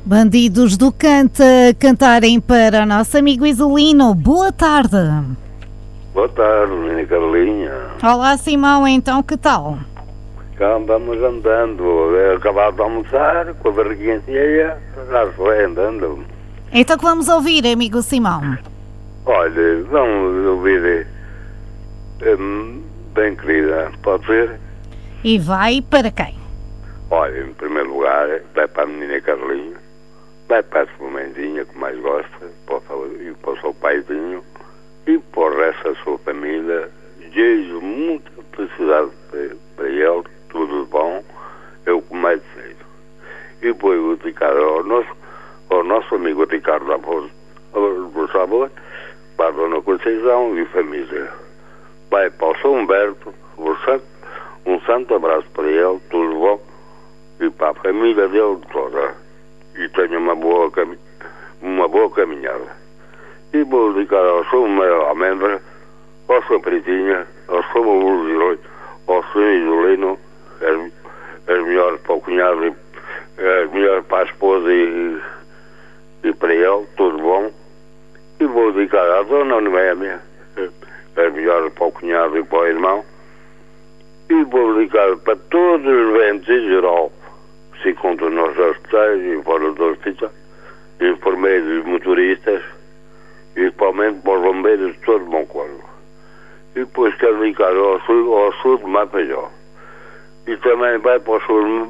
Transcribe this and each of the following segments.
Bandidos do Canta cantarem para o nosso amigo Isolino. Boa tarde. Boa tarde, minha Carlinha. Olá, Simão, então que tal? Cá vamos andando, acabado de almoçar, com a barriguinha cheia, já se vai andando. Então que vamos ouvir, amigo Simão? Olha, vamos ouvir, bem querida, pode ser? E vai para quem? Olha, em primeiro lugar, vai para a menina Carlinha, vai para a sua mãezinha que mais gosta, e para o seu paizinho, e para o resto da sua família. Desejo muita felicidade para ele, tudo de bom, é o que mais desejo. E depois o Ricardo, ao nosso amigo Ricardo Afonso, por favor, para a Dona Conceição e família. Vai para o São Humberto, um santo abraço para ele, tudo de bom, e para a família dele toda. E tenha uma boa caminhada. E vou dedicar ao São Almendra, ao São Pretinha, ao São Lúcio, ao São Isolino, as melhores para o cunhado, as melhores para a esposa e para ele, tudo bom. E vou dedicar à Dona Noémia, as melhores para o cunhado e para o irmão. E vou dedicar para todos os ventos em geral, que se encontram nos hospitais e fora dos hospitais, enfermeiros e motoristas, e principalmente para os bombeiros de todo bom corpo. E depois quero dedicar ao sul de Mapajó. E também vai para o sul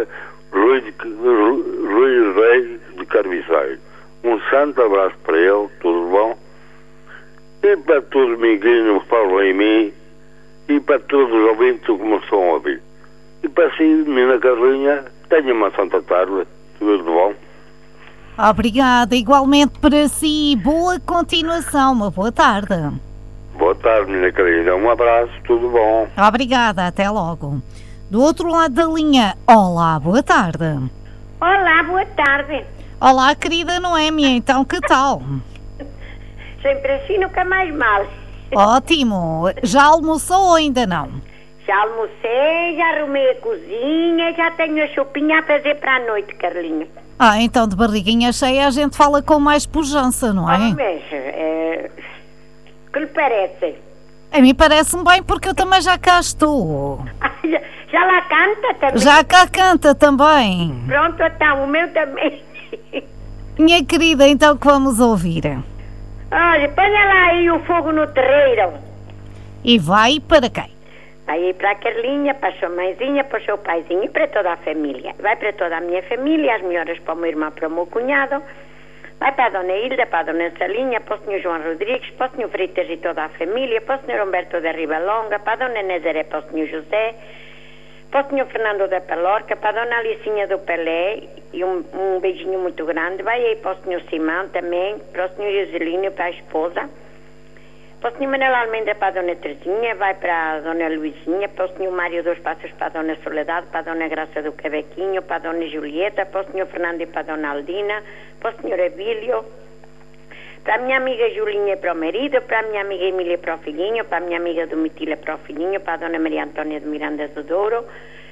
Rui Rei de Carviçais. Um santo abraço para ele, tudo bom. E para todos os amiguinhos que falam em mim, e para todos os ouvintes que me estão a ouvir. E para si, menina Carlinha, tenha uma santa tarde, tudo bom. Obrigada, igualmente para si. Boa continuação, uma boa tarde. Boa tarde, minha querida. Um abraço, tudo bom. Obrigada, até logo. Do outro lado da linha, olá, boa tarde. Olá, boa tarde. Olá, querida Noémia, então que tal? Sempre assim, nunca mais mal. Ótimo. Já almoçou ou ainda não? Já almocei, já arrumei a cozinha, já tenho a sopinha a fazer para a noite, Carlinha. Ah, então de barriguinha cheia a gente fala com mais pujança, não é? Mas, que lhe parece? A mim parece-me bem porque eu também já cá estou. Já lá canta também? Já cá canta também. Pronto, então, o meu também. Minha querida, então que vamos ouvir? Olha, ponha lá aí o fogo no terreiro. E vai para quem? Vai aí para a Carlinha, para a sua mãezinha, para o seu paizinho e para toda a família. Vai para toda a minha família, as melhoras para o meu irmão, para o meu cunhado. Vai para a Dona Hilda, para a Dona Salinha, para o Sr. João Rodrigues, para o Sr. Freitas e toda a família, para o Sr. Humberto da Ribalonga, para a Dona Nazaré, para o Sr. José, para o Sr. Fernando da Palorca, para a Dona Alicinha do Pelé, e um beijinho muito grande. Vai aí para o Sr. Simão também, para o Sr. Joselino, para a esposa. Para o Sr. Manuel Almeida, para a Dona Terezinha, vai para a Dona Luizinha, para o Sr. Mário dos Passos, para a Dona Soledade, para a Dona Graça do Cabequinho, para a Dona Julieta, para o Sr. Fernando e para a Dona Aldina, para o Sr. Abílio, para a minha amiga Julinha para o marido, para a minha amiga Emília para o filhinho, para a minha amiga Domitila para o filhinho, para a Dona Maria Antônia de Miranda do Douro.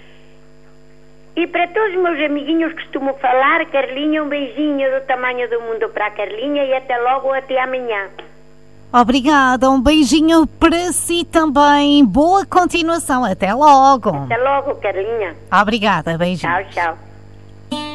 E para todos os meus amiguinhos que costumo falar, Carlinha, um beijinho do tamanho do mundo para a Carlinha e até logo, até amanhã. Obrigada, um beijinho para si também. Boa continuação, até logo. Até logo, Carlinha. Obrigada, beijinho. Tchau, tchau.